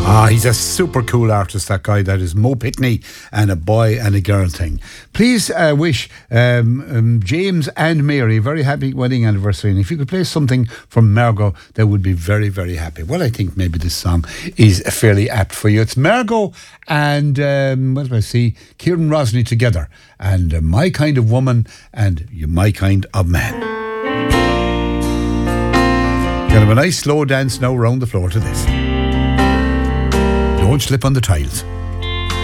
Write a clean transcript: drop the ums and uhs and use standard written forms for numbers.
He's a super cool artist, that guy. That is Mo Pitney, and a boy and a girl thing. Please wish James and Mary a very happy wedding anniversary. And if you could play something from Margot, they would be very, very happy. Well, I think maybe this song is fairly apt for you. It's Margot and, what do I see? Kieran Rosny together. And My Kind of Woman and My Kind of Man. Gonna have a nice slow dance now around the floor to this. Don't slip on the tiles.